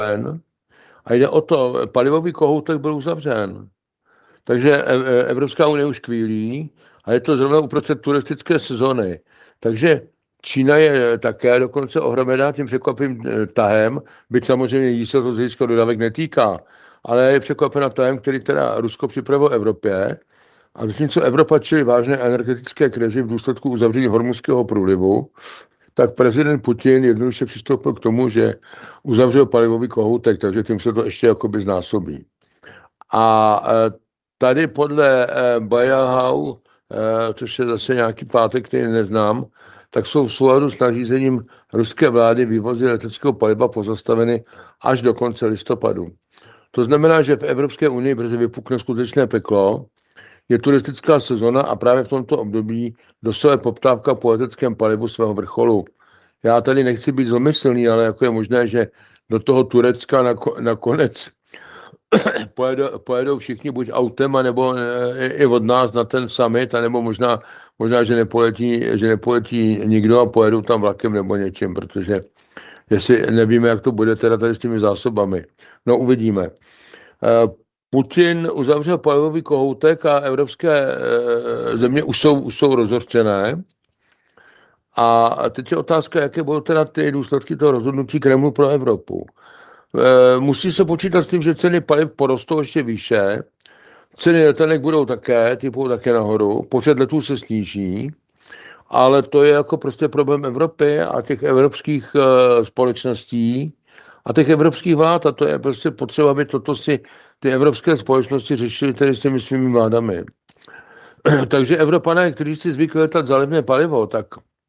a jde o to, palivový kohoutek byl uzavřen. Takže Evropská unie už kvílí a je to zrovna uprostřed turistické sezony. Takže Čína je také dokonce ohromená tím překvapivým tahem, byť samozřejmě jí se to z hlediska dodávek netýká, ale je překvapena tahem, který teda Rusko připravilo Evropě. A zatímco Evropa čelí vážné energetické krizi v důsledku uzavření Hormuzského průlivu, tak prezident Putin jednoduše přistoupil k tomu, že uzavřel palivový kohoutek, takže tím se to ještě jakoby znásobí. A tady podle Bayerhau, což je zase nějaký pátek, který neznám, tak jsou v souladu s nařízením ruské vlády vývozy leteckého paliva pozastaveny až do konce listopadu. To znamená, že v Evropské unii brzy vypukne skutečné peklo, je turistická sezona a právě v tomto období dosahuje poptávka po leteckém palivu svého vrcholu. Já tady nechci být zlomyslný, ale jako je možné, že do toho Turecka nakonec pojedou všichni buď autem, nebo i od nás na ten summit, nebo možná, že nepoletí nikdo a pojedou tam vlakem nebo něčím, protože jestli nevíme, jak to bude teda tady s těmi zásobami. No uvidíme. Putin uzavřel palivový kohoutek a evropské země už jsou rozhořčené. A teď je otázka, jaké budou teda ty důsledky toho rozhodnutí Kremlu pro Evropu. Musí se počítat s tím, že ceny paliv porostou ještě výše, ceny letenek budou také nahoru, počet letů se sníží, ale to je jako prostě problém Evropy a těch evropských společností a těch evropských vlád a to je prostě potřeba, aby toto si ty evropské společnosti řešily tedy s těmi svými vládami. Takže Evropané, kteří si zvykli letat za levné palivo, tak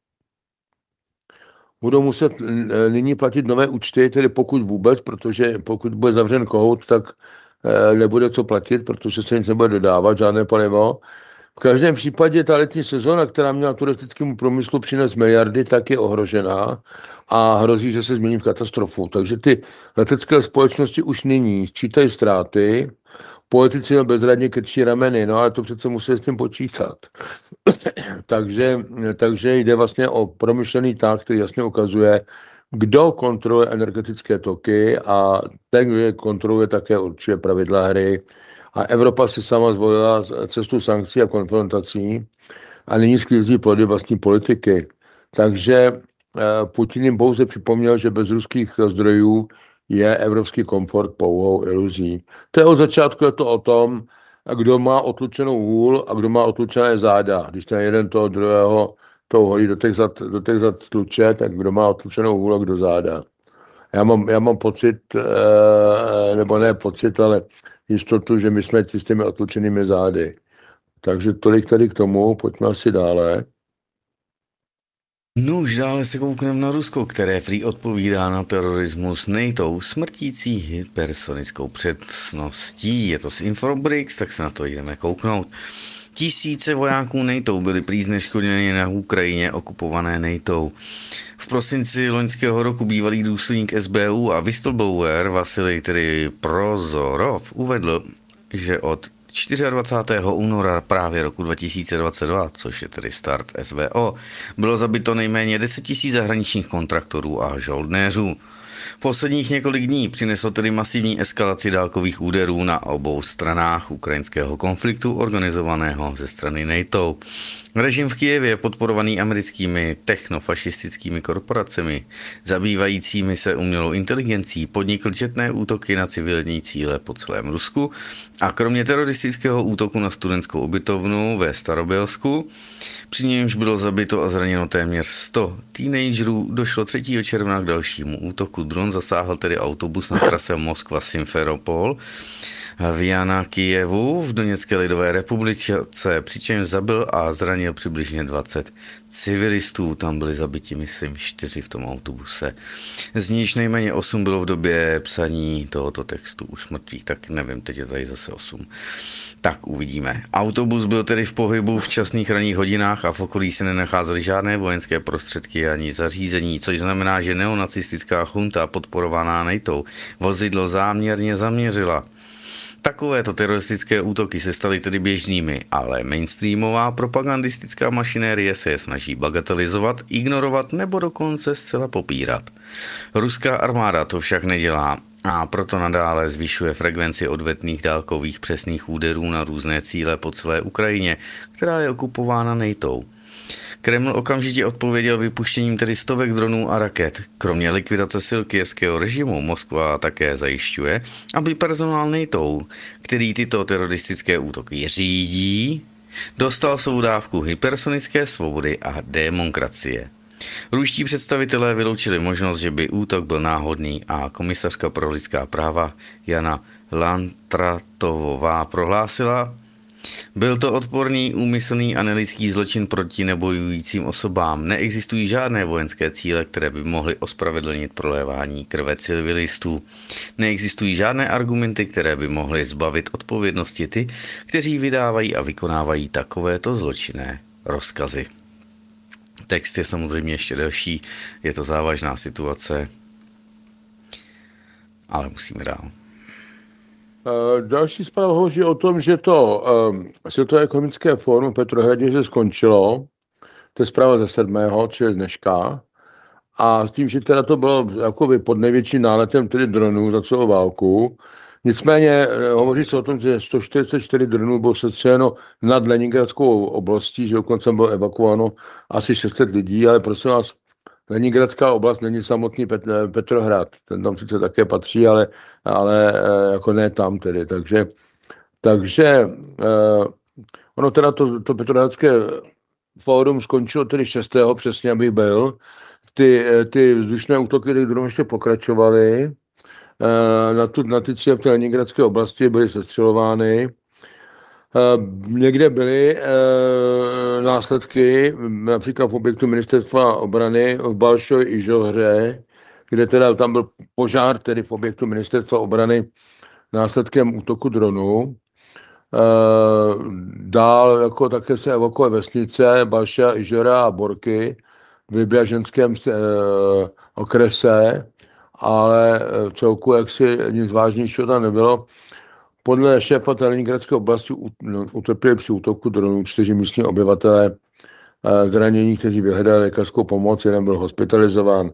budou muset nyní platit nové účty, tedy pokud vůbec, protože pokud bude zavřen kohout, tak nebude co platit, protože se nic nebude dodávat, žádné palivo. V každém případě ta letní sezóna, která měla turistickému průmyslu přinést miliardy, tak je ohrožená a hrozí, že se změní v katastrofu. Takže ty letecké společnosti už nyní sčítají ztráty, politici bezradně krčí rameny, no ale to přece musí s tím počítat. takže jde vlastně o promyšlený tah, který jasně ukazuje, kdo kontroluje energetické toky a ten, kdo je kontroluje, také určuje pravidla hry. A Evropa si sama zvolila cestu sankcí a konfrontací a nyní sklízí plody vlastní politiky. Takže Putin jim pouze připomněl, že bez ruských zdrojů je evropský komfort pouhou iluzí. To je od začátku je to o tom, kdo má otlučenou hůl a kdo má otlučené záda. Když ten jeden toho druhého toho holí do těch zad tluče, tak kdo má otlučenou hůl a kdo záda. Já mám pocit, nebo ne pocit, ale jistotu, že my jsme s těmi otlučenými zády. Takže tolik tady k tomu, pojďme asi dále. No už dále se koukneme na Rusko, které prý odpovídá na terorismus NATO smrtící hypersonickou přesností. Je to z Infobrix, tak se na to jdeme kouknout. Tisíce vojáků NATO byly prý zneškodněni na Ukrajině okupované NATO. V prosinci loňského roku bývalý důstojník SBU a whistleblower Vasilij tedy Prozorov uvedl, že od 24. února právě roku 2022, což je tedy start SVO, bylo zabito nejméně 10 000 zahraničních kontraktorů a žoldnéřů. Posledních několik dní přineslo tedy masivní eskalaci dálkových úderů na obou stranách ukrajinského konfliktu organizovaného ze strany NATO. Režim v Kyjevě, podporovaný americkými technofašistickými korporacemi, zabývajícími se umělou inteligencí, podnikl četné útoky na civilní cíle po celém Rusku a kromě teroristického útoku na studentskou ubytovnu ve Starobělsku, při němž bylo zabito a zraněno téměř 100 teenagerů, došlo 3. června k dalšímu útoku. Dron zasáhl tedy autobus na trase Moskva-Simferopol v Janakijevu v Doněcké lidové republice, přičemž zabil a zranil přibližně 20 civilistů. Tam byli zabiti, myslím, 4 v tom autobuse. Z níž nejméně 8 bylo v době psaní tohoto textu už mrtvých, tak nevím, teď je tady zase 8. Tak uvidíme. Autobus byl tedy v pohybu v časných ranních hodinách a v okolí se nenacházely žádné vojenské prostředky ani zařízení, což znamená, že neonacistická chunta podporovaná NATO vozidlo záměrně zaměřila. Takovéto teroristické útoky se staly tedy běžnými, ale mainstreamová propagandistická mašinérie se je snaží bagatelizovat, ignorovat nebo dokonce zcela popírat. Ruská armáda to však nedělá. a proto nadále zvyšuje frekvenci odvetných dálkových přesných úderů na různé cíle po celé Ukrajině, která je okupována NATOou. Kreml okamžitě odpověděl vypuštěním tedy stovek dronů a raket. Kromě likvidace sil kyjevského režimu Moskva také zajišťuje, aby personál NATO, který tyto teroristické útoky řídí, dostal svou dávku hypersonické svobody a demokracie. Ruští představitelé vyloučili možnost, že by útok byl náhodný a komisařka pro lidská práva Jana Lantratovová prohlásila: byl to odporný, úmyslný a nelidský zločin proti nebojujícím osobám. Neexistují žádné vojenské cíle, které by mohly ospravedlnit prolévání krve civilistů. Neexistují žádné argumenty, které by mohly zbavit odpovědnosti ty, kteří vydávají a vykonávají takovéto zločinné rozkazy. Text je samozřejmě ještě delší, je to závažná situace, ale musíme dál. Další zpráva hovoří o tom, že to Světové ekonomické fórum v Petrohradě se skončilo. To je zpráva ze 7., čili dneška. A s tím, že teda to bylo jakoby pod největším náletem tedy dronů za celou válku. Nicméně hovoří se o tom, že 144 dronů bylo sestřeleno nad Leningradskou oblastí, že dokonce bylo evakuováno asi 600 lidí, ale prosím vás, Leningradská oblast není samotný Petrohrad. Ten tam sice také patří, ale jako ne tam tedy. Takže ono teda to Petrohradské fórum skončilo tedy 6. přesně, aby byl. Ty vzdušné útoky těch dronů ještě pokračovaly. Na ty cíle v té Leningradské oblasti byly sestřelovány. Někde byly následky, například v objektu ministerstva obrany v Balšoj i Žohře, kde teda tam byl požár tedy v objektu ministerstva obrany následkem útoku dronů. Dál jako také se evakuje vesnice Balša, Ižora a Borky v Libyaženském okrese, ale v celku jaksi nic vážnějšího tam nebylo. Podle šéfa Leningradské oblasti utrpěli při útoku dronů 4 místní obyvatelé zranění, kteří vyhledali lékařskou pomoc, jeden byl hospitalizován.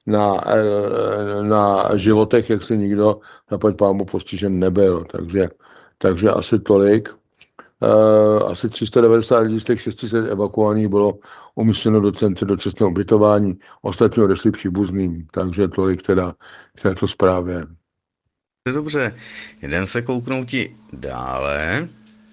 Na životech, jak se nikdo zaplať pámu postižen nebyl. Takže asi tolik. Asi 390 lidí z těch 600 evakuovaných bylo umístěno do centra dočasného ubytování, ostatní odešli příbuzným, takže tolik teda k této zprávě. Dobře, jdem se kouknout dále.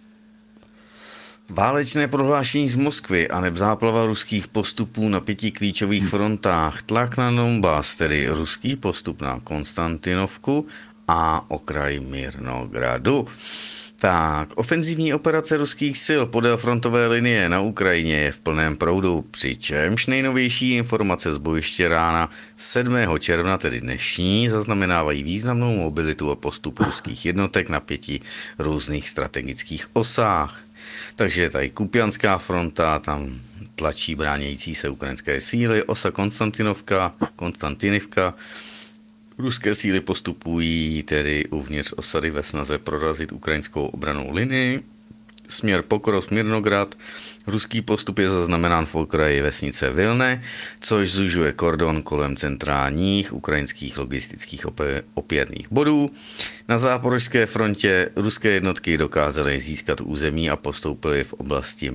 Válečné prohlášení z Moskvy a záplava ruských postupů na 5 klíčových frontách. Tlak na Donbas, tedy ruský postup na Konstantinovku a okraj Mirnogradu. Tak, ofenzivní operace ruských sil podél frontové linie na Ukrajině je v plném proudu, přičemž nejnovější informace z bojiště rána 7. června, tedy dnešní, zaznamenávají významnou mobilitu a postup ruských jednotek na 5 různých strategických osách. Takže tady Kupianská fronta, tam tlačí bránějící se ukrajinské síly, osa Konstantinivka. Ruské síly postupují tedy uvnitř osady ve snaze prorazit ukrajinskou obrannou linii. Směr Pokrov Mirnograd. Ruský postup je zaznamenán v okraji vesnice Vilne, což zužuje kordon kolem centrálních ukrajinských logistických opěrných bodů. Na záporožské frontě ruské jednotky dokázaly získat území a postoupily v oblasti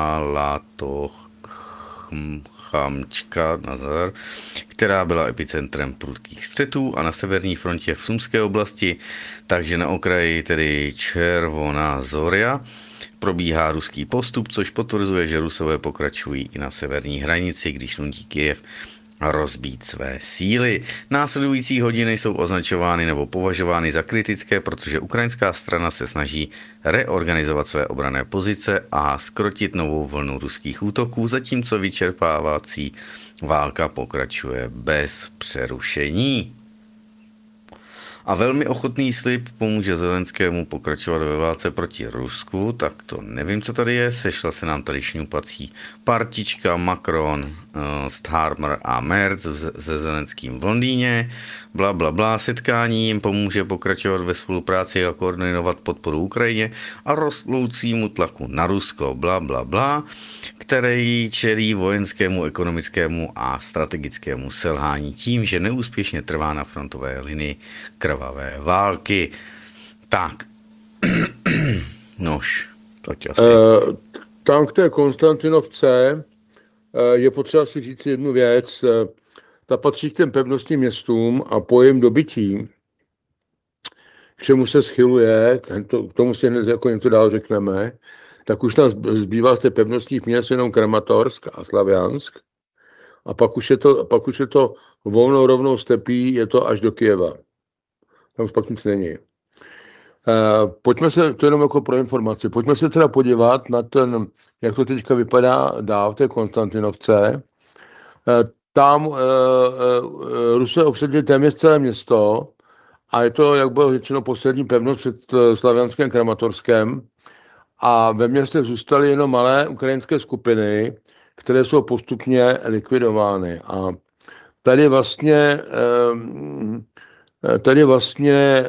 Chamčka, která byla epicentrem prudkých střetů, a na severní frontě v Sumské oblasti, takže na okraji tedy Červoná Zoria probíhá ruský postup, což potvrzuje, že Rusové pokračují i na severní hranici, když nutí Kyjev rozbít své síly. Následující hodiny jsou označovány nebo považovány za kritické, protože ukrajinská strana se snaží reorganizovat své obranné pozice a zkrotit novou vlnu ruských útoků, zatímco vyčerpávací válka pokračuje bez přerušení. A velmi ochotný slib pomůže Zelenskému pokračovat ve válce proti Rusku, tak to nevím, co tady je. Sešla se nám tady šňupací partička Macron, Starmer a Merz se Zelenským v Londýně. Bla, bla, bla. Setkání jim pomůže pokračovat ve spolupráci a koordinovat podporu Ukrajině a rostoucímu tlaku na Rusko. Bla, bla, bla, který čelí vojenskému, ekonomickému a strategickému selhání tím, že neúspěšně trvá na frontové linii kraj krvavé války. Tak, nož, toť asi. Tam k té Konstantinovce je potřeba si říct jednu věc. Ta patří k těm pevnostním městům a pojem dobytí, k čemu se schyluje, k tomu si hned jako něco dál řekneme, tak už tam zbývá z těch pevnostních měst jenom Kramatorsk a Slaviansk a pak už je to volnou rovnou stepí, je to až do Kyjeva. Tam už pak nic není. Pojďme se, to jenom jako pro informaci, pojďme se teda podívat na ten, jak to teďka vypadá dál v té Konstantinovce. Tam Rusové obsadili téměř celé město a je to, jak bylo řečeno, poslední pevnost před Slavianském Kramatorskem a ve městě zůstaly jenom malé ukrajinské skupiny, které jsou postupně likvidovány. A tady vlastně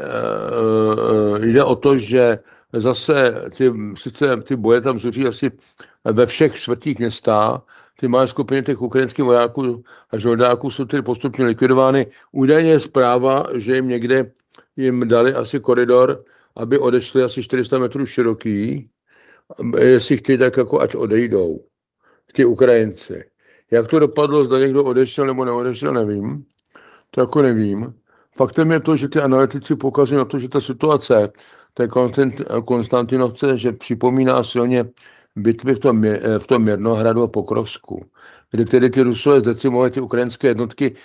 jde o to, že zase sice ty boje tam zuří asi ve všech čtvrtích města, ty malé skupiny těch ukrajinských vojáků a žoldáků jsou tedy postupně likvidovány. Údajně je zpráva, že jim někde dali asi koridor, aby odešli asi 400 metrů široký, jestli chtějí, tak jako ať odejdou, ti Ukrajinci. Jak to dopadlo, zda někdo odešel nebo neodešel, nevím. To jako nevím. Faktem je to, že ty analytici poukazují na to, že ta situace té Konstantinovce, že připomíná silně bitvy v tom Mirnohradu a Pokrovsku, kdy tedy ty Rusové zdecimovali ty ukrajinské jednotky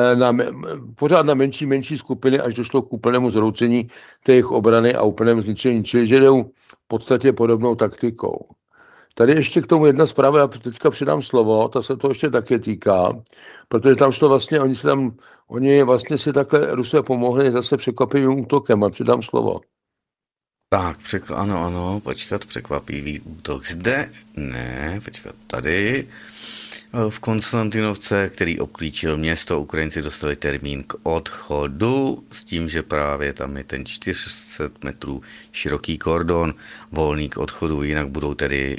pořád na menší skupiny, až došlo k úplnému zhroucení té jejich obrany a úplnému zničení, čili že jdou v podstatě podobnou taktikou. Tady ještě k tomu jedna zpráva, já teďka přidám slovo, ta se to ještě také týká, protože tam šlo vlastně, oni vlastně si takhle Rusové pomohli zase překvapivým útokem a přidám slovo. Tak, ano, počkat, překvapivý útok zde, ne, počkat, tady. V Konstantinovce, který obklíčil město, Ukrajinci dostali termín k odchodu s tím, že právě tam je ten 400 metrů široký kordon volný k odchodu, jinak budou tedy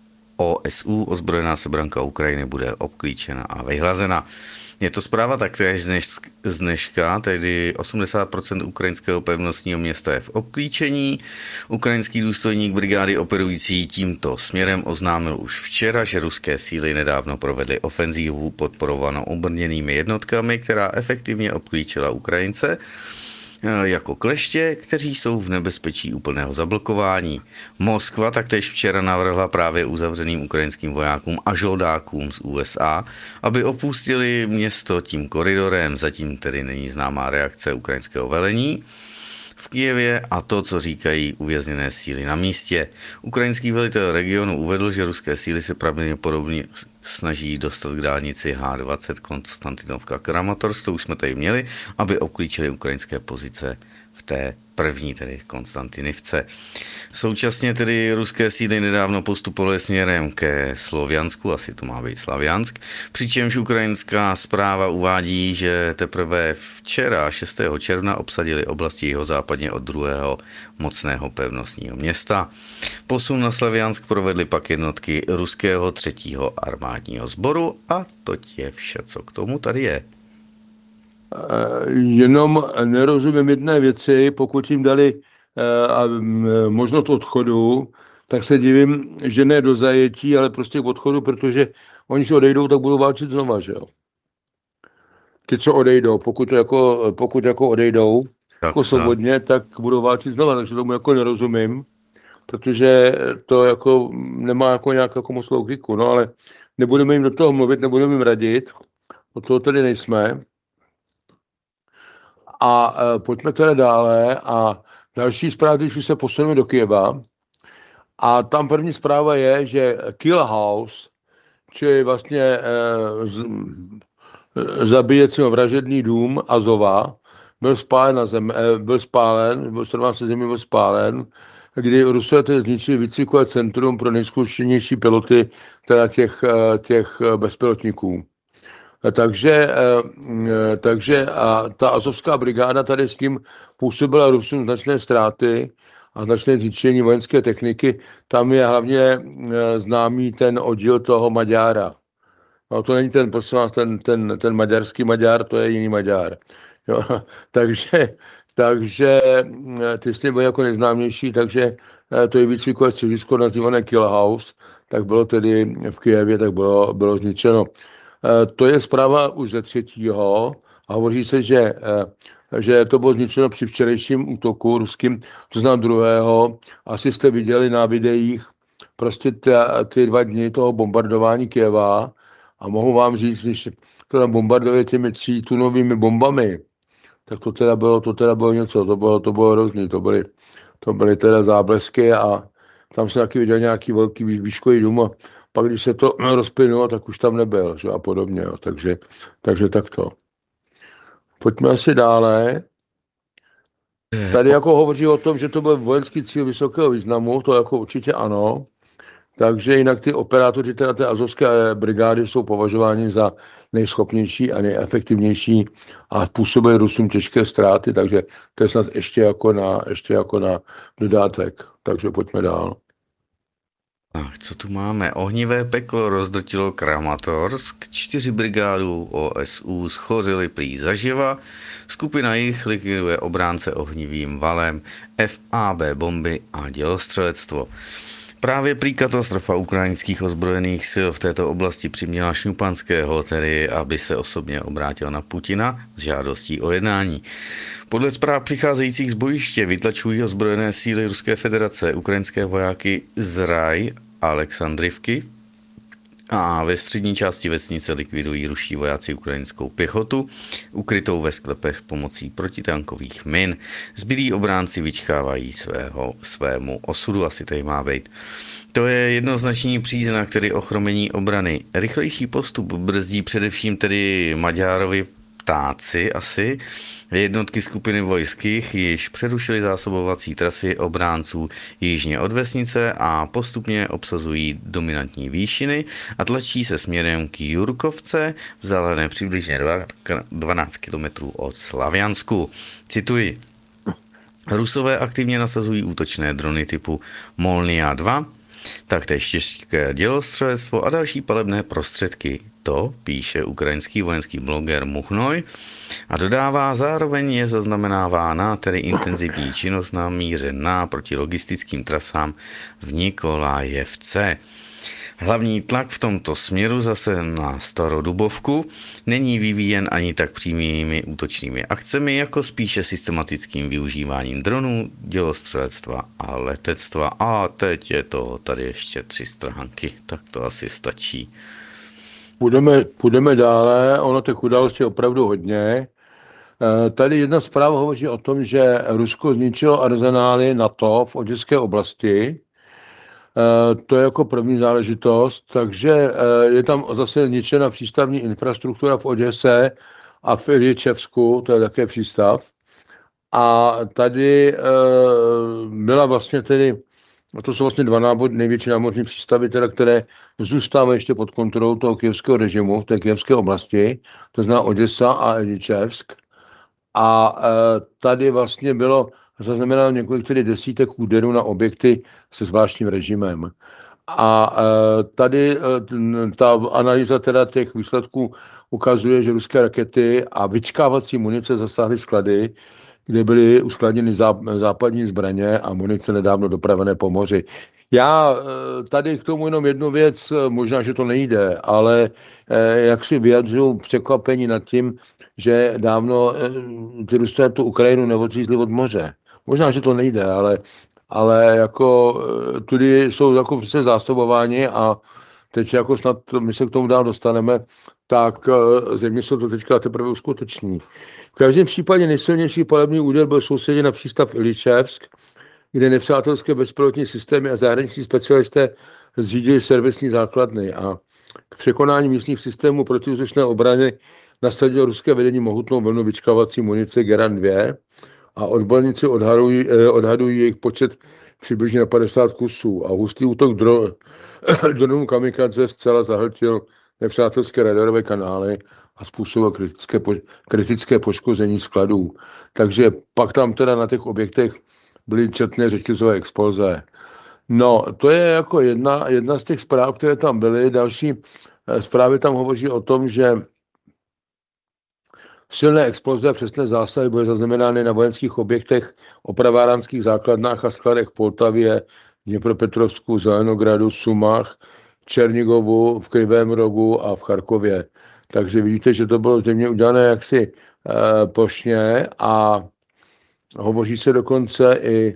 OSU, ozbrojená sebranka Ukrajiny, bude obklíčena a vyhlazena. Je to zpráva taktéž z dneška, tedy 80% ukrajinského pevnostního města je v obklíčení. Ukrajinský důstojník brigády operující tímto směrem oznámil už včera, že ruské síly nedávno provedly ofenzívu podporovanou obrněnými jednotkami, která efektivně obklíčila Ukrajince jako kleště, kteří jsou v nebezpečí úplného zablokování. Moskva taktéž včera navrhla právě uzavřeným ukrajinským vojákům a žoldákům z USA, aby opustili město tím koridorem, zatím tedy není známá reakce ukrajinského velení v Kyjevě a to, co říkají uvězněné síly na místě. Ukrajinský velitel regionu uvedl, že ruské síly se pravděpodobně snaží dostat k dálnici H20 Konstantinovka Kramatorsk, to už jsme tady měli, aby obklíčili ukrajinské pozice v té první, tedy Konstantinivce. Současně tedy ruské síly nedávno postupovaly směrem ke Sloviansku, asi to má být Slaviansk, přičemž ukrajinská zpráva uvádí, že teprve včera, 6. června, obsadili oblasti jihozápadně od druhého mocného pevnostního města. Posun na Slaviansk provedly pak jednotky ruského 3. armádního sboru a to je vše, co k tomu tady je. Jenom nerozumím jedné věci, pokud jim dali možnost odchodu, tak se divím, že ne do zajetí, ale prostě k odchodu, protože oni si odejdou, tak budou válčit znova, že jo. Ti, co odejdou, pokud jako odejdou jako svobodně, tak budou válčit znova, takže tomu jako nerozumím, protože to jako nemá jako nějak jako moc logiku, no ale nebudeme jim do toho mluvit, nebudeme jim radit, od toho tady nejsme. A pojďme teda dále a další zpráva, když už se posuneme do Kyjeva. A tam první zpráva je, že Kill House, čili vlastně zabíjecí vražedný dům Azova, byl spálen, byl spálen, kdy Rusové tedy zničili výcvikové centrum pro nejzkušenější piloty, teda těch bezpilotníků. Takže a ta azovská brigáda tady s tím působila Rusům značné ztráty a značné zničení vojenské techniky. Tam je hlavně známý ten oddíl toho Maďára. No, to není ten, prosím vás, ten maďarský Maďar, to je jiný Maďar. Jo, takže takže ty jsi byl jako nejznámější, takže to je výcvikové středisko nazývané Kill House, tak bylo tedy v Kyjevě, tak bylo zničeno. To je zpráva už ze 3. a hovoří se, že to bylo zničeno při včerejším útoku ruským, to znamená 2. Asi jste viděli na videích prostě ty 2 dny toho bombardování Kyjeva a mohu vám říct, když to tam bombarduje těmi 3tunovými bombami, tak to teda bylo něco, to bylo hrozný, to byly teda záblesky a tam se taky viděl nějaký velký výškový dům a pak, když se to rozplynulo, tak už tam nebyl, že? A podobně, jo. Takže takto. Pojďme asi dále. Tady jako hovoří o tom, že to byl vojenský cíl vysokého významu, to jako určitě ano. Takže jinak ty operátoři teda té azovské brigády jsou považováni za nejschopnější a nejefektivnější a způsobili Rusům těžké ztráty, takže to je snad ještě jako na dodatek. Takže pojďme dál. Tak, co tu máme? Ohnivé peklo rozdrtilo Kramatorsk, 4 brigádů OSU schořily prý zaživa, skupina jich likviduje obránce ohnivým valem, FAB bomby a dělostřelectvo. Právě prý katastrofa ukrajinských ozbrojených sil v této oblasti přiměla Šňupanského, tedy aby se osobně obrátil na Putina s žádostí o jednání. Podle zpráv přicházejících z bojiště vytlačují ozbrojené síly Ruské federace ukrajinské vojáky z Raj Alexandrivky a ve střední části vesnice likvidují ruští vojáci ukrajinskou pěchotu, ukrytou ve sklepech pomocí protitankových min. Zbylí obránci vyčkávají svému osudu, asi tady má být. To je jednoznačný příznak, tedy ochromení obrany. Rychlejší postup brzdí především tedy Maďárovi ptáci asi. Jednotky skupiny vojských již přerušily zásobovací trasy obránců jižně od vesnice a postupně obsazují dominantní výšiny a tlačí se směrem k Jurkovce, vzdálené přibližně 12 km od Slaviansku. Cituji. Rusové aktivně nasazují útočné drony typu Molnia 2, taktéž těžké dělostřelectvo a další palebné prostředky. To píše ukrajinský vojenský bloger Muchnoj a dodává, zároveň je zaznamenávána tedy intenzivní činnost namířená proti logistickým trasám v Nikolajevce. Hlavní tlak v tomto směru zase na Starodubovku není vyvíjen ani tak přímými útočnými akcemi, jako spíše systematickým využíváním dronů, dělostřelectva a letectva. A teď je to tady ještě 3 stránky, tak to asi stačí. Půjdeme dále, ono těch událostí je opravdu hodně. Tady jedna zpráva hovoří o tom, že Rusko zničilo arzenály NATO v Oděské oblasti. To je jako první záležitost, takže je tam zase zničena přístavní infrastruktura v Oděse a v Iličevsku, to je také přístav. A tady byla vlastně tedy, to jsou vlastně 2 největší námořní přístavy, teda, které zůstávají ještě pod kontrolou toho kyjevského režimu v té kyjevské oblasti, to znamená Oděsa a Iličevsk. A tady vlastně bylo zaznamenáno několik tedy desítek úderů na objekty se zvláštním režimem. A tady ta analýza teda těch výsledků ukazuje, že ruské rakety a vyčkávací munice zasáhly sklady, kde byly uskladněny západní zbraně a munice nedávno dopravené po moři. Já tady k tomu jenom jednu věc, možná, že to nejde, ale jak si vyjadřuju překvapení nad tím, že dávno ty Rusové tu Ukrajinu neodřízli od moře. Možná, že to nejde, ale jako tudy jsou jako prostě zásobováni a teď jako snad my se k tomu dál dostaneme, tak země se to teďka teprve uskuteční. V každém případě nejsilnější palebný úder byl soustředěn na přístav Iličevsk, kde nepřátelské bezpilotní systémy a zahraniční specialisté zřídili servisní základny a k překonání místních systémů protivzdušné obrany nasadilo ruské vedení mohutnou vlnu vyčkávací munice Geran 2 a odborníci odhadují jejich počet přibližně na 50 kusů a hustý útok dronů kamikadze zcela zahltil nepřátelské radarové kanály a způsobil kritické poškození skladů. Takže pak tam teda na těch objektech byly četné řetězové exploze. No, to je jako jedna z těch zpráv, které tam byly. Další zprávy tam hovoří o tom, že Silné exploze a přesné zásahy byly zaznamenány na vojenských objektech, opraváránských základnách a skladech v Poltavě, Dněpropetrovsku, Zelenogradu, Sumách, Černigovu, v Krivém Rogu a v Charkově. Takže vidíte, že to bylo zřejmě udělané jaksi plošně a hovoří se dokonce i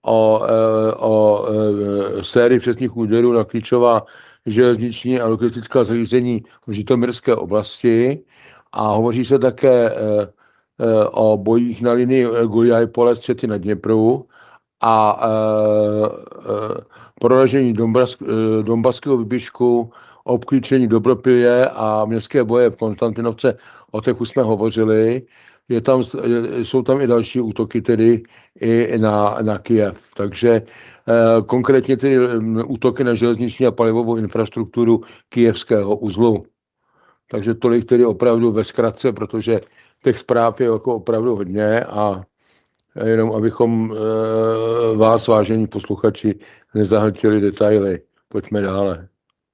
o sérii přesných úderů na klíčová železniční a logistická zařízení v Žitomirské oblasti a hovoří se také o bojích na linii Guljaj-Pole Střety na Dněpru a proražení Donbaského výběžku, obklíčení Dobropilje a městské boje v Konstantinovce, o těch už jsme hovořili. Jsou tam i další útoky tedy i na Kyjev. Takže konkrétně tedy útoky na železniční a palivovou infrastrukturu kyjevského uzlu. Takže tolik tedy opravdu ve zkratce, protože těch zpráv je jako opravdu hodně a jenom abychom vás, vážení posluchači, nezahltili detaily. Pojďme dále.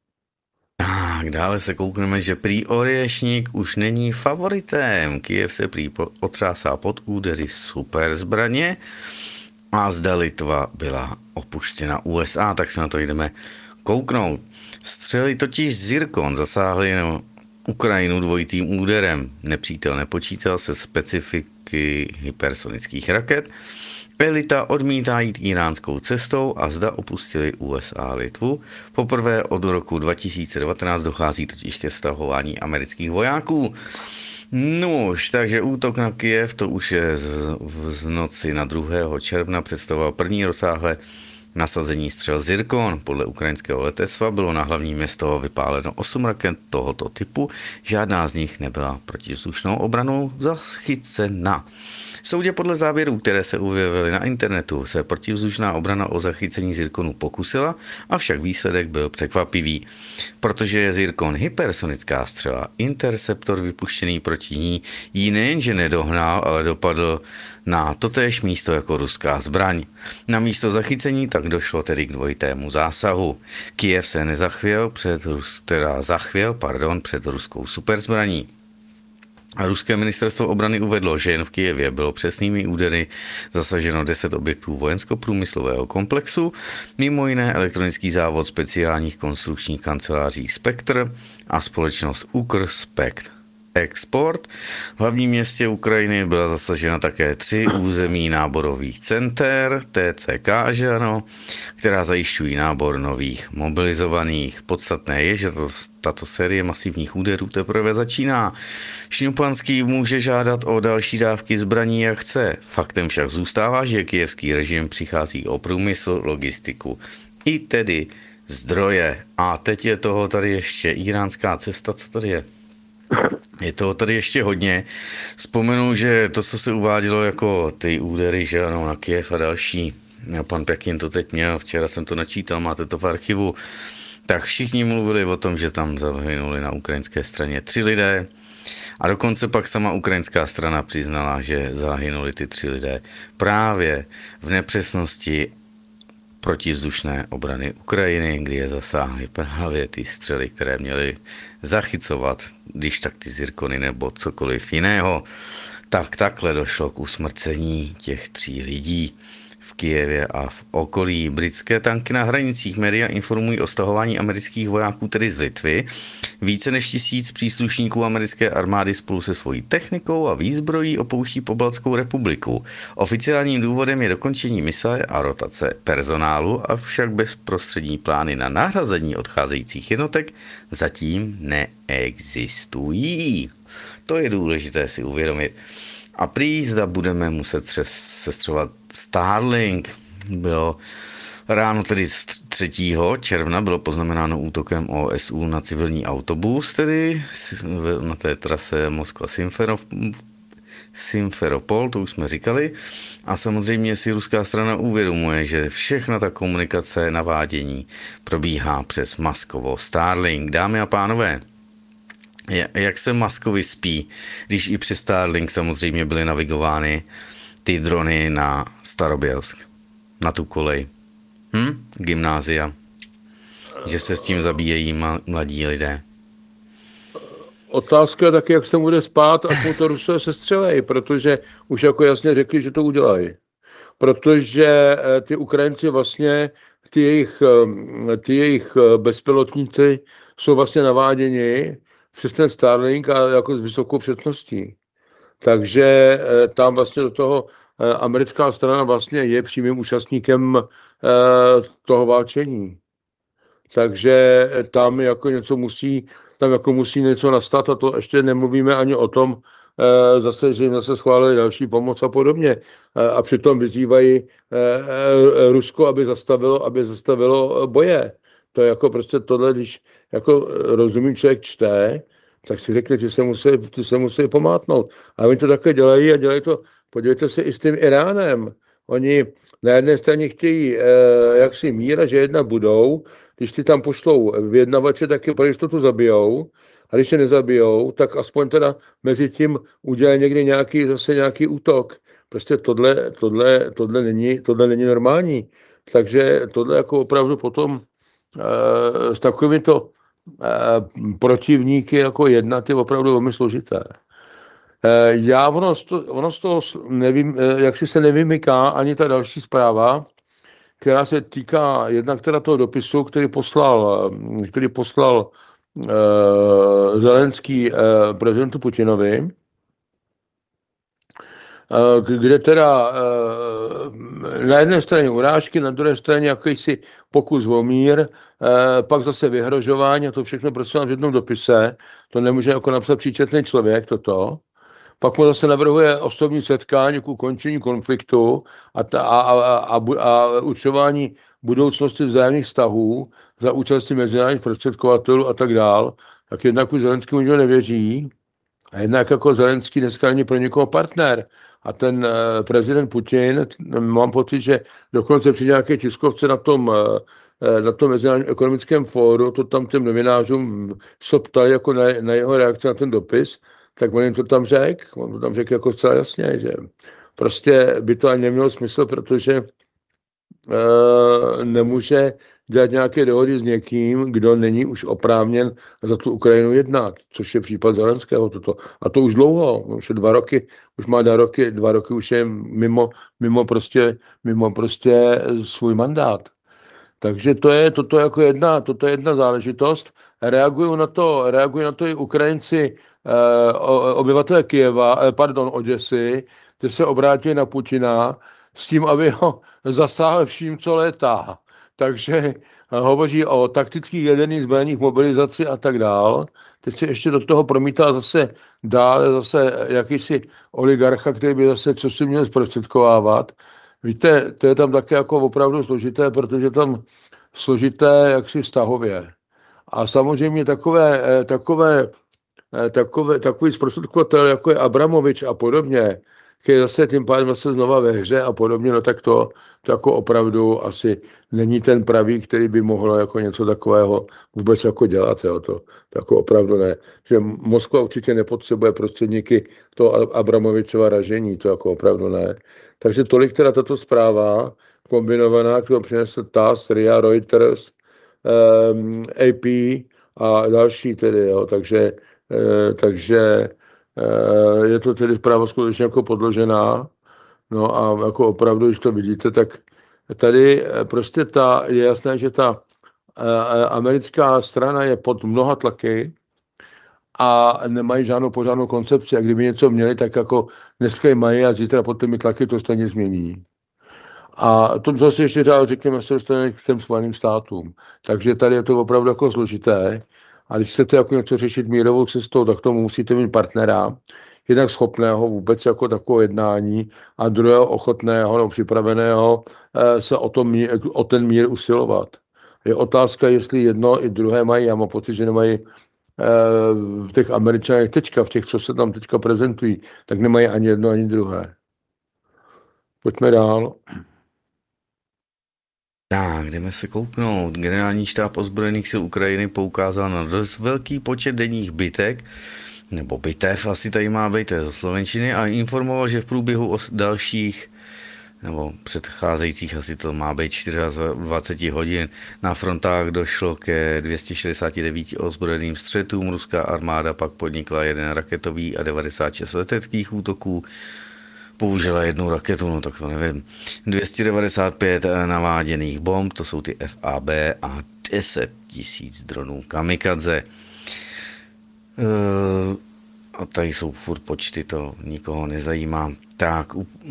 Dále se koukneme, že prý Oрешník už není favoritem. Kyjev se prý otřásá pod údery super zbraně a zda Litva byla opuštěna USA, tak se na to jdeme kouknout. Střely totiž Zirkon zasáhly Ukrajinu dvojitým úderem. Nepřítel nepočítal se specifiky hypersonických raket. Elita odmítá jít iránskou cestou a zda opustili USA Litvu. Poprvé od roku 2019 dochází totiž ke stahování amerických vojáků. Nož, takže útok na Kyjev, to už je z noci na 2. června, představoval první rozsáhlé nasazení střel Zirkon. Podle ukrajinského letectva bylo na hlavní město vypáleno 8 raket tohoto typu. Žádná z nich nebyla protivzdušnou obranou zachycena. Soudě podle záběrů, které se objevily na internetu, se protivzdušná obrana o zachycení Zirkonu pokusila, avšak výsledek byl překvapivý. Protože je Zirkon hypersonická střela, interceptor vypuštěný proti ní ji nejenže nedohnal, ale dopadl na totéž místo jako ruská zbraň. Na místo zachycení tak došlo tedy k dvojitému zásahu. Kyjev se nezachvěl před ruskou superzbraní. A ruské ministerstvo obrany uvedlo, že jen v Kyjevě bylo přesnými údery zasaženo 10 objektů vojensko-průmyslového komplexu, mimo jiné elektronický závod speciálních konstrukčních kanceláří Spektr a společnost Ukrspekt Export. V hlavním městě Ukrajiny byla zasažena také 3 území náborových center, TCK, že ano, která zajišťují nábor nových mobilizovaných. Podstatné je, že tato série masivních úderů teprve začíná. Šňupanský může žádat o další dávky zbraní, jak chce. Faktem však zůstává, že kyjevský režim přichází o průmysl, logistiku i tedy zdroje. A teď je toho tady ještě iránská cesta, co tady je? Je toho tady ještě hodně. Vzpomenu, že to, co se uvádělo jako ty údery, že ano, na Kyjev a další, pan Pjakin to teď měl, včera jsem to načítal, máte to v archivu, tak všichni mluvili o tom, že tam zahynuli na ukrajinské straně 3 lidé a dokonce pak sama ukrajinská strana přiznala, že zahynuli ty 3 lidé právě v nepřesnosti protivzdušné obrany Ukrajiny, kdy je zasáhly právě ty střely, které měly zachycovat, když tak ty Zirkony nebo cokoliv jiného. Tak takhle došlo k usmrcení těch 3 lidí v Kyjevě a v okolí. Britské tanky na hranicích. Média informují o stahování amerických vojáků, tedy z Litvy. Více než 1000 příslušníků americké armády spolu se svojí technikou a výzbrojí opouští Pobaltskou republiku. Oficiálním důvodem je dokončení mise a rotace personálu, avšak bezprostřední plány na nahrazení odcházejících jednotek zatím neexistují. To je důležité si uvědomit. A prý zda budeme muset sestřovat Starlink. Bylo ráno tedy 3. června bylo poznamenáno útokem OSU na civilní autobus, tedy na té trase Moskva-Simferopol, to už jsme říkali. A samozřejmě si ruská strana uvědomuje, že všechna ta komunikace, navádění probíhá přes Maskovo Starlink. Dámy a pánové, jak se Maskovi spí, když i přes Starlink samozřejmě byly navigovány ty drony na Starobělsk, na tu kolej, gymnázia, že se s tím zabíjejí mladí lidé. Otázka je taky, jak se bude spát, až mu to Rusové sestřelejí, protože už jako jasně řekli, že to udělají. Protože ty Ukrajinci vlastně, ty jejich bezpilotníci jsou vlastně naváděni přes ten Starlink a jako s vysokou předností. Takže tam vlastně do toho americká strana vlastně je přímým účastníkem toho válčení. Takže tam jako něco musí, tam jako musí něco nastat a to ještě nemluvíme ani o tom, zase, že jim zase schválili další pomoc a podobně. A přitom vyzývají Rusko, aby zastavilo boje. To je jako prostě tohle, když jako rozumný člověk čte, tak si řekne, že se musí pomátnout. A oni to také dělají a dělají to, podívejte se i s tím Iránem. Oni na jedné straně chtějí jaksi mír a že jednat budou, když ty tam pošlou vyjednavače, tak je pro jistotu zabijou, a když je nezabijou, tak aspoň teda mezi tím udělají někdy nějaký útok. Prostě tohle není normální. Takže tohle jako opravdu potom s takovýmito protivníky jako jednat je opravdu velmi složité. Ono z toho nevím, jak si se nevymyká ani ta další zpráva, která se týká jednak teda toho dopisu, který poslal Zelenský prezidentu Putinovi, kde teda na jedné straně urážky, na druhé straně jakýsi pokus o mír, pak zase vyhrožování a to všechno prosím v jednom dopise. To nemůže jako napsat příčetný člověk toto. Pak mu zase navrhuje osobní setkání k ukončení konfliktu a určování budoucnosti vzájemných vztahů za účastí mezinárodních prostředkovatelů a tak dál. Tak jednak už Zelenský nikdo nevěří a jednak jako Zelenský dneska není pro někoho partner. A ten prezident Putin, mám pocit, že dokonce při nějaké tiskovce na tom Mezinárodním ekonomickém fóru, to tam těm novinářům se ptali jako na jeho reakci na ten dopis, tak on jim to tam řekl. On to tam řekl jako zcela jasně, že prostě by to ani nemělo smysl, protože nemůže dělat nějaké dohody s někým, kdo není už oprávněn za tu Ukrajinu jednat, což je případ Zelenského. Toto. A to už dlouho, už je 2 roky, už má 2 roky už je mimo prostě svůj mandát. Takže toto je jedna záležitost. Reagují na to i Ukrajinci, obyvatelé Oděsy, kteří se obrátili na Putina s tím, aby ho zasáhl vším, co létá. Takže hovoří o taktických jaderných zbraních, mobilizaci a tak dál. Teď se ještě do toho promítá zase jakýsi oligarcha, který by zase co si měl zprostředkovávat. Víte, to je tam také jako opravdu složité, protože tam složité jaksi vztahově. A samozřejmě takový zprostředkovatel, jako je Abramovič a podobně, který zase tím pádem zase znova ve hře a podobně, no tak to jako opravdu asi není ten pravý, který by mohl jako něco takového vůbec jako dělat. Jo. To jako opravdu ne. Že Moskva určitě nepotřebuje prostředníky toho Abramovičova ražení, to jako opravdu ne. Takže tolik teda tato zpráva kombinovaná, kterou přinesl TASS, RIA, Reuters, AP a další tedy, jo. Takže je to tedy zpráva skutečně jako podložená. No a jako opravdu, když to vidíte, tak tady prostě je jasné, že ta americká strana je pod mnoha tlaky a nemají žádnou pořádnou koncepci. A kdyby něco měli, tak jako dneska ji mají a zítra pod těmi tlaky to stejně změní. A to zase ještě řekněme, se dostane k těm Spojeným státům. Takže tady je to opravdu jako složité. A když chcete jako něco řešit mírovou cestou, tak tomu musíte mít partnera, jednak schopného vůbec jako takové jednání a druhého ochotného nebo připraveného se o ten mír usilovat. Je otázka, jestli jedno i druhé mají. Já mám pocit, že nemají v těch Američanech teďka, v těch, co se tam teďka prezentují, tak nemají ani jedno, ani druhé. Pojďme dál. Tak, jdeme se kouknout. Generální štáb ozbrojených sil Ukrajiny poukázal na dost velký počet denních bitek, nebo bitev, asi tady má být, to je ze slovenčiny, a informoval, že v průběhu dalších nebo předcházejících, asi to má být 24 hodin, na frontách došlo ke 269 ozbrojeným střetům. Ruská armáda pak podnikla 1 raketový a 96 leteckých útoků. Použila 1 raketu, no tak to nevím. 295 naváděných bomb, to jsou ty FAB, a 10 000 dronů kamikadze. A tady jsou furt počty, to nikoho nezajímá. Tak,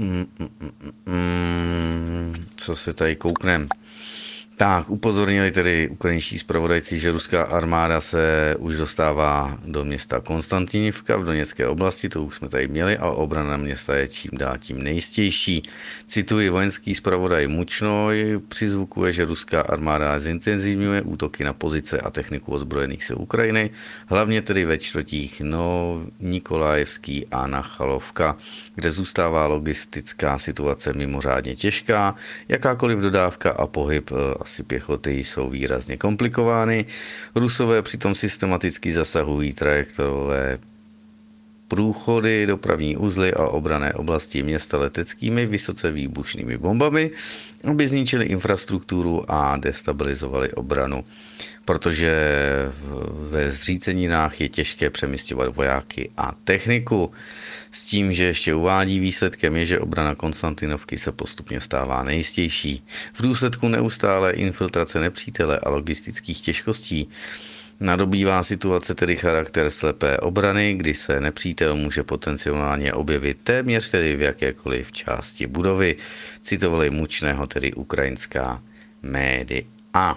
co se tady kouknem? Tak, upozornili tedy ukrajinští zpravodajci, že ruská armáda se už dostává do města Konstantinivka v Doněcké oblasti, to už jsme tady měli, a obrana města je čím dál tím nejistější. Cituji, vojenský zpravodaj Mučnoj přizvukuje, že ruská armáda zintenzivňuje útoky na pozice a techniku ozbrojených sil Ukrajiny, hlavně tedy ve čtvrtích Nikolajevský a Nachalovka, kde zůstává logistická situace mimořádně těžká, jakákoliv dodávka a pohyb asi pěchoty jsou výrazně komplikovány. Rusové přitom systematicky zasahují trajektorové průchody, dopravní uzly a obranné oblasti města leteckými vysoce výbušnými bombami, aby zničili infrastrukturu a destabilizovali obranu, protože ve zříceninách je těžké přemisťovat vojáky a techniku. S tím, že ještě uvádí, výsledkem je, že obrana Konstantinovky se postupně stává nejistější. V důsledku neustále infiltrace nepřítele a logistických těžkostí nadobývá situace tedy charakter slepé obrany, kdy se nepřítel může potenciálně objevit téměř tedy v jakékoliv části budovy. Citovali Mučného tedy ukrajinská média.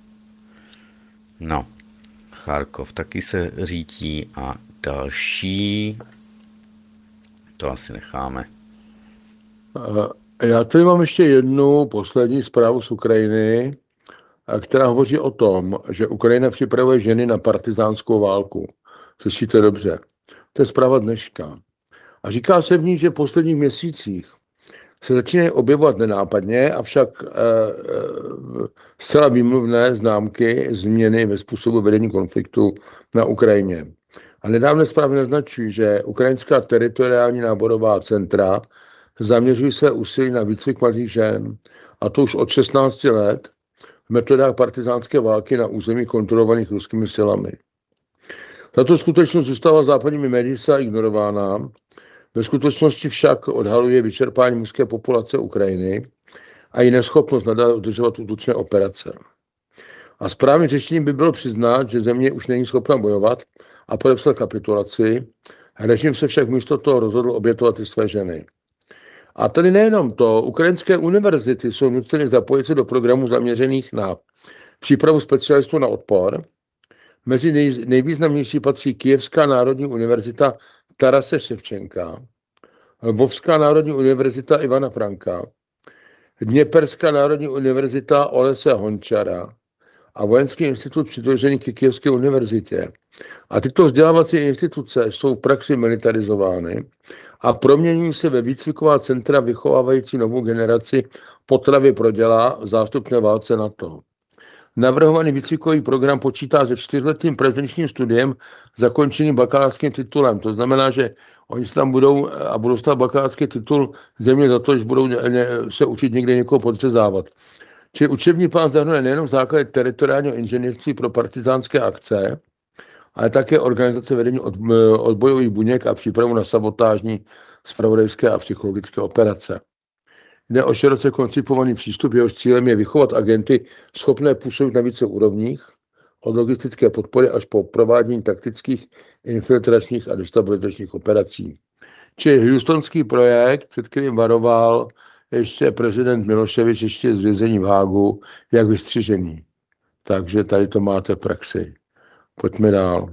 No, Charkov taky se řítí a další. To asi necháme. Já tady mám ještě jednu poslední zprávu z Ukrajiny, která hovoří o tom, že Ukrajina připravuje ženy na partizánskou válku. Slyšíte dobře. To je zpráva dneška. A říká se v ní, že v posledních měsících se začínají objevovat nenápadně, avšak zcela výmluvné známky změny ve způsobu vedení konfliktu na Ukrajině. A nedávné zprávy naznačují, že ukrajinská teritoriální náborová centra zaměřují se úsilí na výcvik mladých žen, a to už od 16 let, v metodách partizánské války na území kontrolovaných ruskými silami. Tato skutečnost zůstává západními médii ignorována, ve skutečnosti však odhaluje vyčerpání mužské populace Ukrajiny a její neschopnost nadále udržovat útočné operace. A správným řešením by bylo přiznat, že země už není schopna bojovat a podepsat kapitulaci. Režim se však místo toho rozhodl obětovat i své ženy. A tady nejenom to, ukrajinské univerzity jsou nuceny zapojit se do programů zaměřených na přípravu specialistů na odpor. Mezi nejvýznamnější patří Kyjevská národní univerzita Tarase Ševčenka, Lvovská národní univerzita Ivana Franka, Dněperská národní univerzita Olese Hončara a Vojenský institut přidružený ke Kyjevské univerzitě. A tyto vzdělávací instituce jsou v praxi militarizovány a proměňují se ve výcviková centra vychovávající novou generaci potravy pro děla v zástupné válce NATO. Navrhovaný výcvikový program počítá se 4letým prezenčním studiem zakončeným bakalářským titulem. To znamená, že oni se tam budou dostat bakalářský titul země za to, že budou se učit někde někoho podřezávat. Čili učební plán zahrnuje nejenom základ teritoriálního inženýrství pro partizánské akce, ale také organizace vedení odbojových buněk a přípravu na sabotážní, zpravodajské a psychologické operace. Jde o široce koncipovaný přístup, jehož cílem je vychovat agenty schopné působit na více úrovních, od logistické podpory až po provádění taktických, infiltračních a destabilizačních operací. Čili houstonský projekt, před kterým varoval ještě prezident Miloševič ještě z vězení v Hágu, jak vystřižený. Takže tady to máte v praxi. Pojďme dál.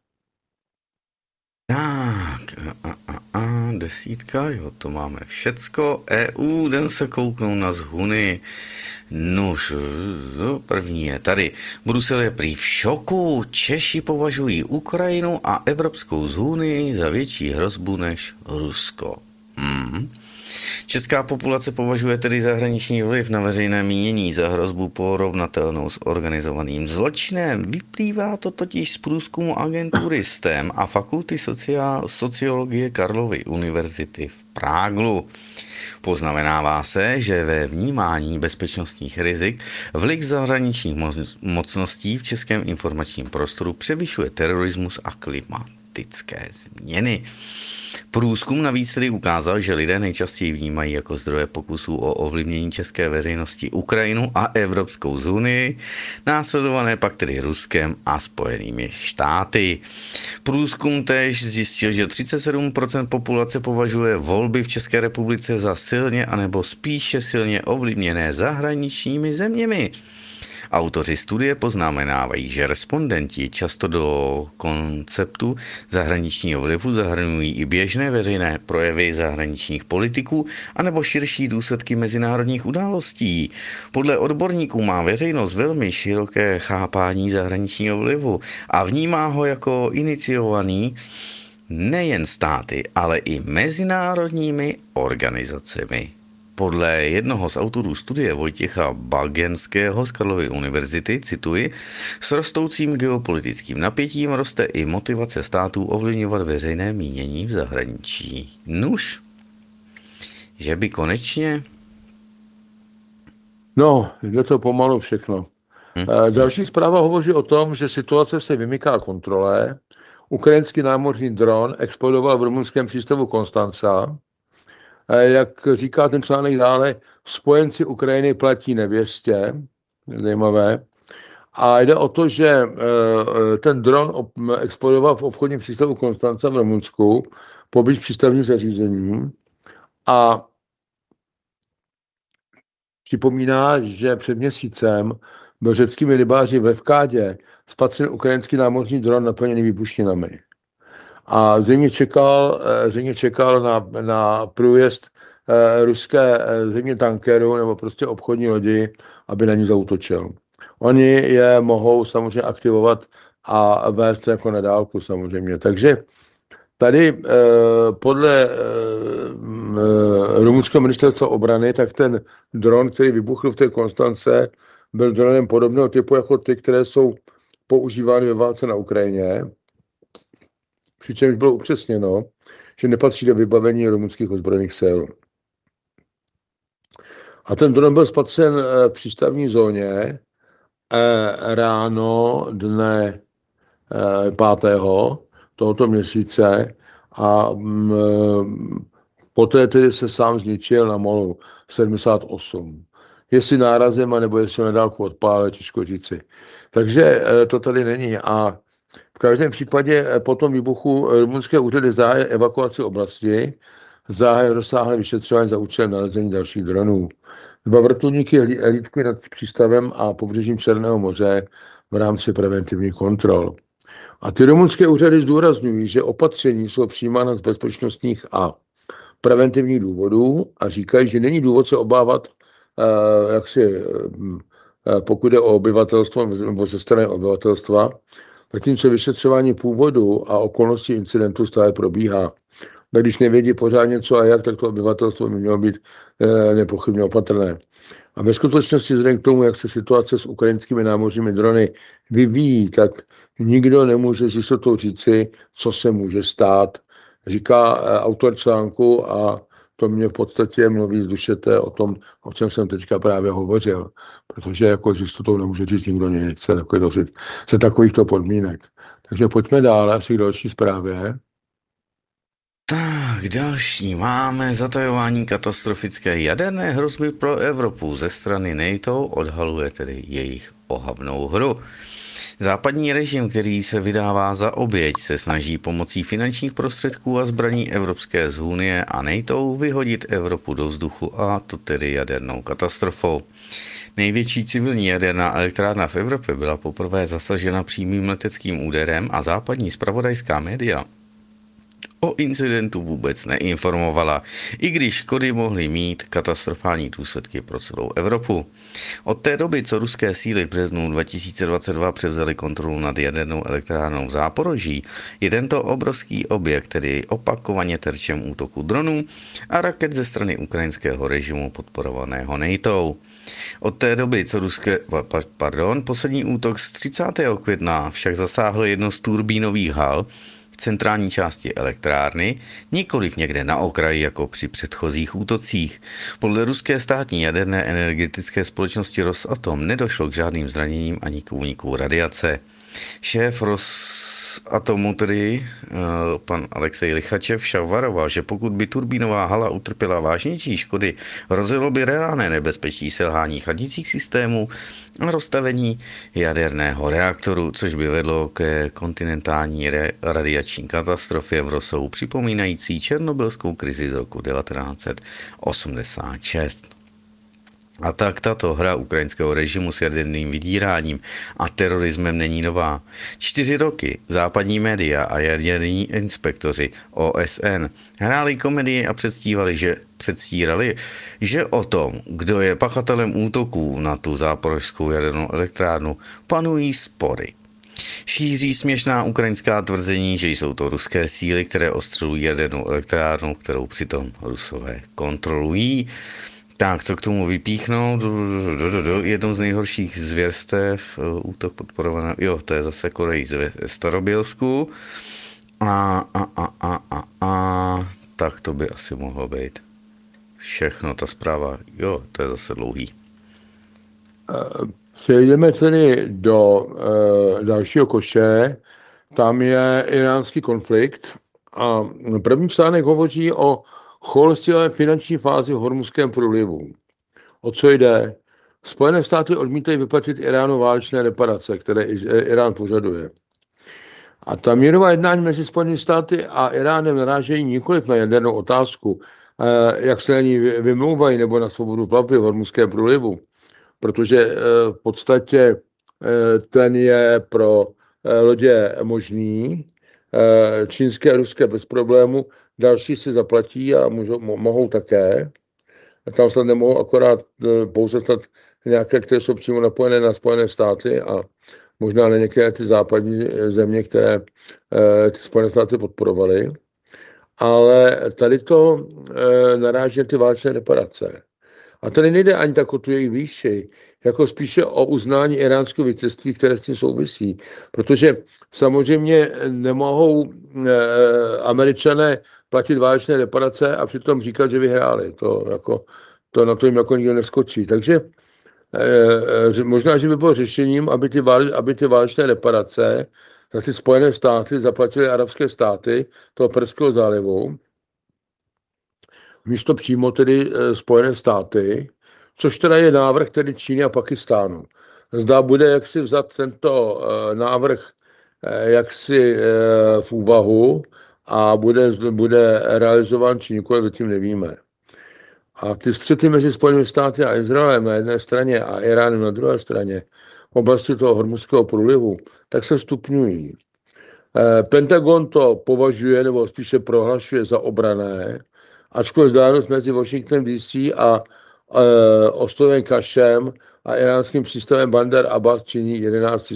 Tak, desítka, jo, to máme všecko. EU, jdem se kouknout na zhuny. Nož, první je tady. Brusel je prý v šoku. Češi považují Ukrajinu a Evropskou unii za větší hrozbu než Rusko. Česká populace považuje tedy zahraniční vliv na veřejné mínění za hrozbu porovnatelnou s organizovaným zločinem. Vyplývá to totiž z průzkumu agentury STEM a fakulty sociologie Karlovy univerzity v Práglu. Poznamenává se, že ve vnímání bezpečnostních rizik vliv zahraničních mocností v českém informačním prostoru převyšuje terorismus a klimatické změny. Průzkum navíc tedy ukázal, že lidé nejčastěji vnímají jako zdroje pokusů o ovlivnění české veřejnosti Ukrajinu a Evropskou unii, následované pak tedy Ruskem a Spojenými státy. Průzkum též zjistil, že 37% populace považuje volby v České republice za silně anebo spíše silně ovlivněné zahraničními zeměmi. Autoři studie poznamenávají, že respondenti často do konceptu zahraničního vlivu zahrnují i běžné veřejné projevy zahraničních politiků anebo širší důsledky mezinárodních událostí. Podle odborníků má veřejnost velmi široké chápání zahraničního vlivu a vnímá ho jako iniciovaný nejen státy, ale i mezinárodními organizacemi. Podle jednoho z autorů studie Vojtěcha Bagenského z Karlovy univerzity, cituji, s rostoucím geopolitickým napětím roste i motivace států ovlivňovat veřejné mínění v zahraničí. Nuž, že by konečně? No, jde to pomalu všechno. Další zpráva hovoří o tom, že situace se vymyká kontrole. Ukrajinský námořní dron explodoval v rumunském přístavu Konstanca. Jak říká ten článek dále, spojenci Ukrajiny platí nevěstě, zajímavé. A jde o to, že ten dron explodoval v obchodním přístavu Konstanca v Rumunsku, poblíž přístavních zařízení. A připomíná, že před měsícem byl řeckými rybáři ve Vkádě spatřen ukrajinský námořní dron naplněný výbušninami. A zřejmě čekal na průjezd ruské země tankeru nebo prostě obchodní lodi, aby na ní zaútočil. Oni je mohou samozřejmě aktivovat a vést jako na dálku samozřejmě. Takže tady podle rumunského ministerstva obrany, tak ten dron, který vybuchl v té Konstance, byl dronem podobného typu jako ty, které jsou používány ve válce na Ukrajině. Přičemž bylo upřesněno, že nepatří do vybavení rumunských ozbrojených sil. A ten dron byl spatřen v přístavní zóně ráno dne 5. tohoto měsíce a poté tedy se sám zničil na molu 78. Jestli nárazem, anebo jestli na dálku odpálil, těžko říci. Takže to tady není. A v každém případě po tom výbuchu rumunské úřady zahájily evakuaci oblasti, zahájily rozsáhlé vyšetřování za účelem nalezení dalších dronů. 2 vrtulníky hlídkují nad přístavem a pobřežím Černého moře v rámci preventivních kontrol. A ty rumunské úřady zdůrazňují, že opatření jsou přijímána z bezpečnostních a preventivních důvodů a říkají, že není důvod se obávat, pokud jde o obyvatelstvo nebo ze strany obyvatelstva, zatímco vyšetřování původu a okolností incidentu stále probíhá. A když nevědí pořádně co a jak, tak to obyvatelstvo by mělo být nepochybně opatrné. A ve skutečnosti vzhledem k tomu, jak se situace s ukrajinskými námořními drony vyvíjí, tak nikdo nemůže s jistotou říci, co se může stát. Říká autor článku a to mě v podstatě mluví z dušete o tom, o čem jsem teďka právě hovořil. Protože jako s jistotou nemůže říct nikdo nic se takovýchto podmínek. Takže pojďme dál asi k další zprávě. Tak, další máme zatajování katastrofické jaderné hrozby pro Evropu ze strany NATO, odhaluje tedy jejich ohavnou hru. Západní režim, který se vydává za oběť, se snaží pomocí finančních prostředků a zbraní Evropské unie a NATO vyhodit Evropu do vzduchu, a to tedy jadernou katastrofou. Největší civilní jaderná elektrárna v Evropě byla poprvé zasažena přímým leteckým úderem a západní zpravodajská média o incidentu vůbec neinformovala, i když škody mohly mít katastrofální důsledky pro celou Evropu. Od té doby, co ruské síly v březnu 2022 převzaly kontrolu nad jadernou elektrárnou v Záporoží, je tento obrovský objekt, tedy opakovaně terčem útoku dronů a raket ze strany ukrajinského režimu podporovaného NATO. Od té doby, co poslední útok z 30. května však zasáhl jedno z turbínových hal v centrální části elektrárny, nikoliv někde na okraji jako při předchozích útocích. Podle ruské státní jaderné energetické společnosti Rosatom nedošlo k žádným zraněním ani k úniku radiace. Šéf Rosatomu, tedy pan Alexej Lichačev, však varoval, že pokud by turbínová hala utrpěla vážnější škody, hrozilo by reálné nebezpečí selhání chladicích systémů a rozstavení jaderného reaktoru, což by vedlo ke kontinentální radiační katastrofě v rozsahu připomínající černobylskou krizi z roku 1986. A tak tato hra ukrajinského režimu s jaderným vydíráním a terorismem není nová. 4 roky západní média a jaderní inspektoři OSN hráli komedii a předstírali, že o tom, kdo je pachatelem útoků na tu záporožskou jadernou elektrárnu, panují spory. Šíří směšná ukrajinská tvrzení, že jsou to ruské síly, které ostřelují jadernou elektrárnu, kterou přitom Rusové kontrolují. Tak, co k tomu vypíchnout? Jednou z nejhorších zvěrstev, útok podporovaný, to je zase Korejí ve Starobělsku. Tak to by asi mohlo být všechno, ta zpráva, to je zase dlouhý. Přejdeme tedy do dalšího koše, tam je iránský konflikt a první článek hovoří o choulestivé finanční fázi v Hormuzském průlivu. O co jde? Spojené státy odmítají vyplatit Iránu válečné reparace, které Irán požaduje. A ta mírová jednání mezi Spojenými státy a Iránem narážejí nikoliv na jadernou otázku, jak se na ní vymlouvají, nebo na svobodu plavby v Hormuzském průlivu, protože v podstatě ten je pro lodě možný, čínské a ruské bez problému, další si zaplatí a mohou také. Tam snad nemohou akorát pouze snad nějaké, které jsou přímo napojené na Spojené státy a možná na některé ty západní země, které ty Spojené státy podporovaly. Ale tady to naráží na ty válečné reparace. A tady nejde ani tak o tu jejich výši, jako spíše o uznání iránského vítězství, které s tím souvisí. Protože samozřejmě nemohou Američané platit válečné reparace a přitom říkat, že vyhráli. To na to jim jako nikdo neskočí. Takže možná, že by bylo řešením, aby ty válečné reparace za ty Spojené státy zaplatily arabské státy toho Perského zálivu, místo přímo tedy Spojené státy, což teda je návrh tedy Číny a Pakistánu. Zda bude jaksi vzat tento návrh jaksi v úvahu a bude realizován či nikoliv, zatím nevíme. A ty střety mezi Spojenými státy a Izraelem na jedné straně a Iránem na druhé straně v oblasti toho Hormuzského průlivu, tak se stupňují. Pentagon to považuje, nebo spíše prohlašuje za obranné, ačkoliv vzdálenost mezi Washington DC a ostrovem Kašem a iránským přístavem Bandar Abbas činí 11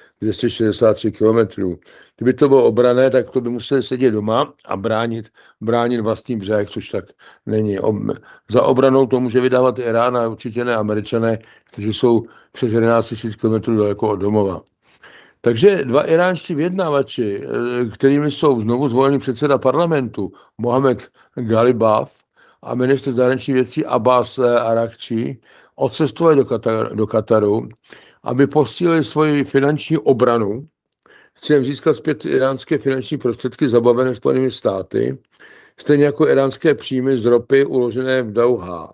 263 km. Kdyby to bylo obranné, tak to by museli sedět doma a bránit vlastní břeh, což tak není. Za obranou to může vydávat Irán a určitě ne Američané, kteří jsou přes 11 000 km daleko od domova. Takže dva iránští vyjednávači, kterými jsou znovu zvolený předseda parlamentu Mohamed Ghalibaf a ministr zahraničních věcí Abbas Araghchi, odcestovali do Kataru, aby posílili svoji finanční obranu, chtěli získat zpět iránské finanční prostředky zabavené Spojenými státy, stejně jako iránské příjmy z ropy uložené v Dauhá.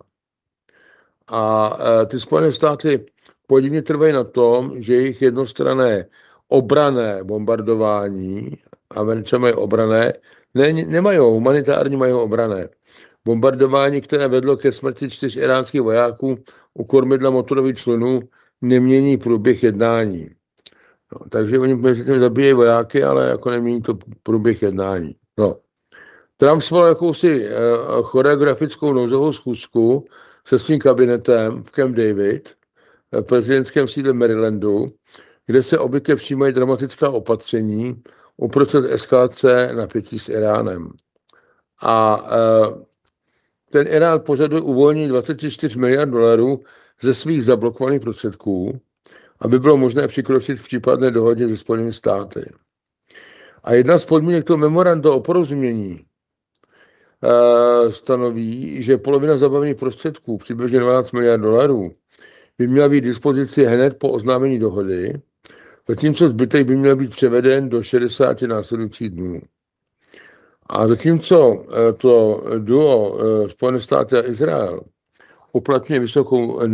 A ty Spojené státy podivně trvají na tom, že jejich jednostranné obranné bombardování, Američané mají obranné, nemají humanitární, mají obranné. Bombardování, které vedlo ke smrti 4 iránských vojáků u kormidla motorových člunů, nemění průběh jednání. No, takže oni mezi tím zabíjejí vojáky, ale jako nemění to průběh jednání. No. Trump svolal jakousi choreografickou nouzovou schůzku se svým kabinetem v Camp David, v prezidentském sídle Marylandu, kde se obvykle přijímají dramatická opatření uprostřed eskalace napětí s Iránem. A ten Irán požaduje uvolnění 24 miliard dolarů ze svých zablokovaných prostředků, aby bylo možné přikročit v případné dohodě se Spojenými státy. A jedna z podmínek toho memoranda o porozumění stanoví, že polovina zabavených prostředků, přibližně 12 miliard dolarů, by měla být k dispozici hned po oznámení dohody, zatímco zbytek by měl být převeden do 60 následujících dnů. A zatímco to duo Spojené státy a Izrael uplatňuje vysokou